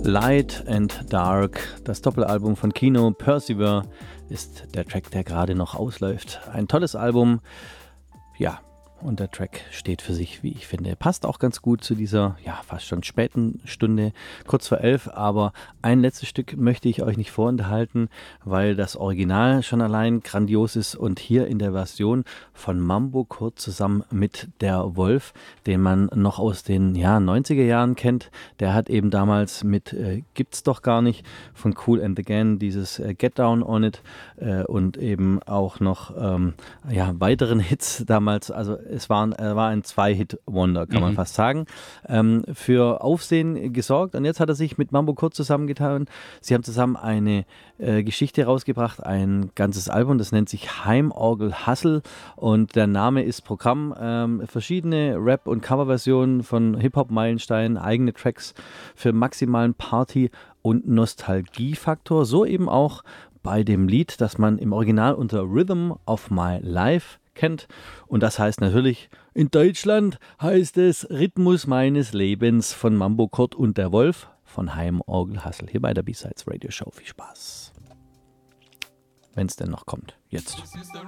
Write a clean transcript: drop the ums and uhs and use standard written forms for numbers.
Light and Dark, das Doppelalbum von Kino. Percival ist der Track, der gerade noch ausläuft. Ein tolles Album, ja, und der Track steht für sich, wie ich finde. Passt auch ganz gut zu dieser, ja, fast schon späten Stunde, kurz vor 11. Aber ein letztes Stück möchte ich euch nicht vorenthalten, weil das Original schon allein grandios ist. Und hier in der Version von Mambo Kurt zusammen mit der Wolf, den man noch aus den 90er Jahren kennt. Der hat eben damals mit Gibt's doch gar nicht von Kool and the Gang dieses Get Down on It und eben auch noch weiteren Hits damals. Also es war ein Zwei-Hit-Wonder, kann man fast sagen. Für Aufsehen gesorgt. Und jetzt hat er sich mit Mambo Kurt zusammengetan. Sie haben zusammen eine Geschichte rausgebracht, ein ganzes Album, das nennt sich Heimorgel Hustle. Und der Name ist Programm. Verschiedene Rap- und Coverversionen von Hip-Hop-Meilensteinen, eigene Tracks für maximalen Party- und Nostalgiefaktor. So eben auch bei dem Lied, das man im Original unter Rhythm of My Life kennt. Und das heißt natürlich, in Deutschland heißt es Rhythmus meines Lebens von Mambo Kurt und der Wolf von Heimorgel Hustle. Hier bei der B-Sides Radio Show. Viel Spaß. Wenn es denn noch kommt. Jetzt.